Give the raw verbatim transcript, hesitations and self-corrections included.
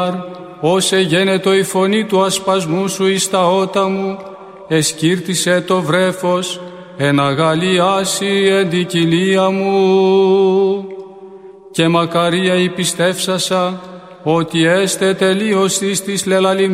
Όσε γένετο η φωνή του ασπασμού σου εις τα ότα μου, εσκύρτησε το βρέφος, εναγαλιάσει εν την κοιλία μου. Και μακαρία η πιστεύσασα, ότι έστε τελείωσης της λελαλημένης